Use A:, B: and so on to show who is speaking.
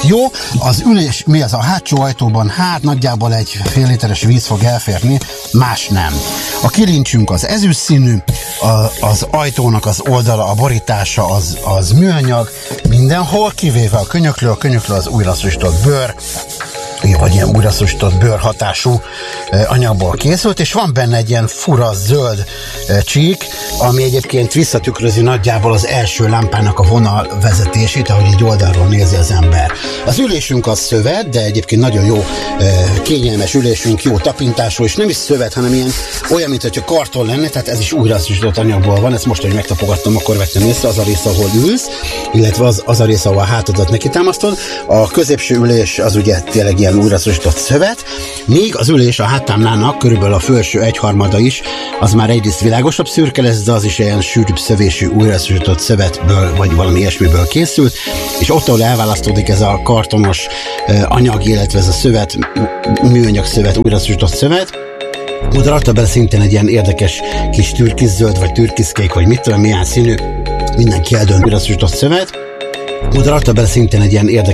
A: jó. Az ülés, mi az a hátsó ajtóban? Hát nagyjából egy fél literes víz fog elférni, más nem. A kilincsünk az ezüst színű, az ajtónak az oldala, a borítása az műanyag, mindenhol, kivéve a könyöklő az újraszosított bőr, vagy ilyen újraszosított bőr hatású anyagból készült, és van benne egy ilyen fura zöld csík, ami egyébként visszatükrözi nagyjából az első lámpának a vonalvezetését, ahogy egy oldalról nézi az ember. Az ülésünk az szövet, de egyébként nagyon jó, kényelmes ülésünk, jó tapintású, és nem is szövet, hanem ilyen olyan, mint hogyha karton lenne, tehát ez is újraszosított anyagból van, ezt most, hogy megtapogattam, akkor vettem észre, az a rész, ahol ülsz, illetve az a rész, ahol a hátadat neki támasztod. A középső ülés az ugye tényleg ilyen újraszosított szövet, még az ülés a háttámlának körülbelül a felső egyharmada is, az már egyrészt világosabb szürke lesz, de az is ilyen sűrűbb szövésű újraszosított szövetből, vagy valami ilyesmiből készült, és ott, ahol elválasztódik ez a kartonos anyag, illetve ez a szövet, műanyag szövet, újraszosított szövet, oda rakta bele szintén egy ilyen érdekes kis türkiszöld, vagy türkiszkék, vagy mit tudom, milyen színű, mindenki eldönt újraszosított szövet, oda rakta bele szintén egy ilyen érdekes